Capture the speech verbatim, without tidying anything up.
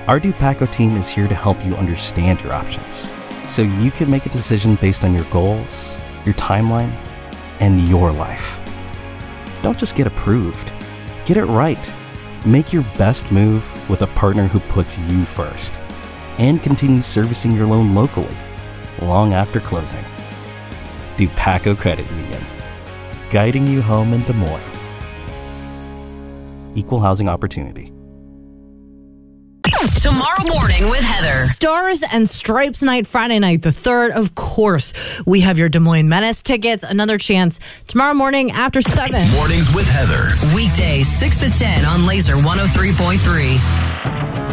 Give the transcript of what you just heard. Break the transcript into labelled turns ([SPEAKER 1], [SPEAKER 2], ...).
[SPEAKER 1] Our Dupaco team is here to help you understand your options, so you can make a decision based on your goals, your timeline, and your life. Don't just get approved. Get it right. Make your best move with a partner who puts you first and continues servicing your loan locally long after closing. Dupaco Credit Union, guiding you home in Des Moines. Equal housing opportunity.
[SPEAKER 2] Tomorrow morning with Heather.
[SPEAKER 3] Stars and Stripes night, Friday night, the third, of course. We have your Des Moines Menace tickets. Another chance tomorrow morning after seven.
[SPEAKER 4] Mornings with Heather.
[SPEAKER 2] Weekdays six to ten on Laser one oh three point three.